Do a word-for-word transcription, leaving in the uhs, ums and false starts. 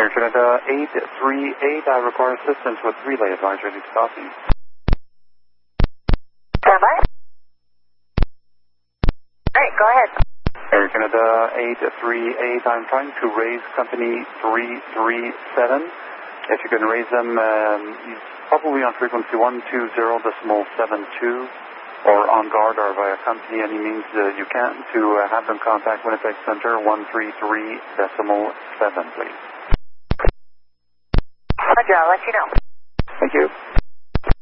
Air Canada eight three eight, I require assistance with relay advisory to copy. Stand by. Alright, go ahead. Air Canada eight three eight, I'm trying to raise company three three seven. If you can raise them, um, probably on frequency one two zero decimal seven two, or on guard or via company, any means uh, you can, to uh, have them contact Winnipeg Center one three three decimal seven, please. Roger, I'll let you know. Thank you.